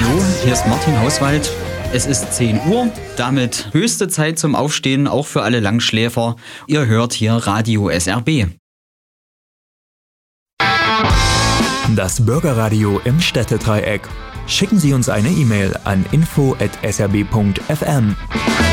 Hallo, hier ist Martin Hauswald. Es ist 10 Uhr, damit höchste Zeit zum Aufstehen, auch für alle Langschläfer. Ihr hört hier Radio SRB. Das Bürgerradio im Städtedreieck. Schicken Sie uns eine E-Mail an info@srb.fm.